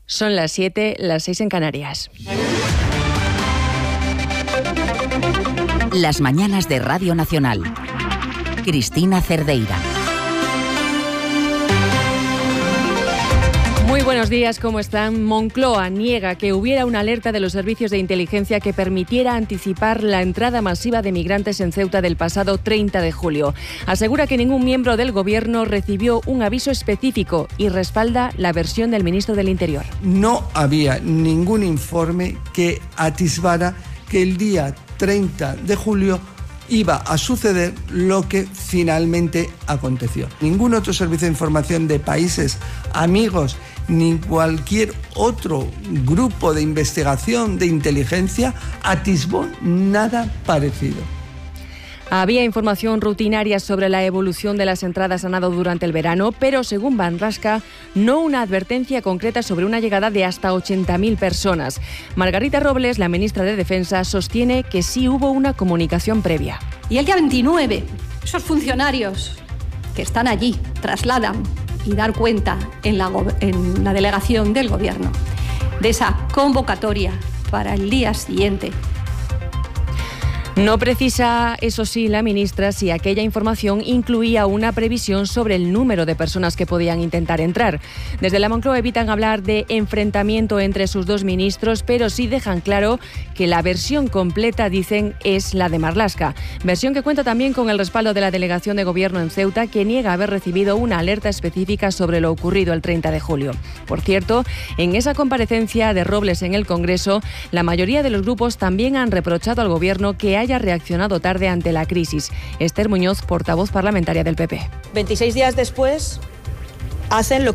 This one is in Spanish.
Son las 7, las 6 en Canarias. Las mañanas de Radio Nacional. Cristina Cerdeira. Muy buenos días, ¿cómo están? Moncloa niega que hubiera una alerta de los servicios de inteligencia que permitiera anticipar la entrada masiva de migrantes en Ceuta del pasado 30 de julio. Asegura que ningún miembro del Gobierno recibió un aviso específico y respalda la versión del ministro del Interior. No había ningún informe que atisbara que el día 30 de julio iba a suceder lo que finalmente aconteció. Ningún otro servicio de información de países amigos ni cualquier otro grupo de investigación de inteligencia atisbó nada parecido. Había información rutinaria sobre la evolución de las entradas a nado durante el verano, pero según Marlaska, no una advertencia concreta sobre una llegada de hasta 80.000 personas. Margarita Robles, la ministra de Defensa, sostiene que sí hubo una comunicación previa. Y el día 29, esos funcionarios que están allí trasladan y dar cuenta en la delegación del Gobierno de esa convocatoria para el día siguiente. No precisa, eso sí, la ministra si aquella información incluía una previsión sobre el número de personas que podían intentar entrar. Desde la Moncloa evitan hablar de enfrentamiento entre sus dos ministros, pero sí dejan claro que la versión completa, dicen, es la de Marlaska. Versión que cuenta también con el respaldo de la delegación de Gobierno en Ceuta, que niega haber recibido una alerta específica sobre lo ocurrido el 30 de julio. Por cierto, en esa comparecencia de Robles en el Congreso, la mayoría de los grupos también han reprochado al Gobierno que haya reaccionado tarde ante la crisis. Esther Muñoz, portavoz parlamentaria del PP. 26 días después hacen lo